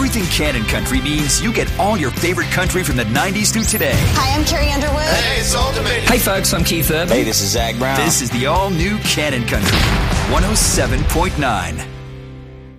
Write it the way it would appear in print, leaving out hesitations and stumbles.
Everything Cannon Country means you get all your favorite country from the 90s through today. Hi, I'm Carrie Underwood. Hey, it's Old Dominion. Hey, folks, I'm Keith Urban. Hey, this is Zach Brown. This is the all-new Cannon Country 107.9.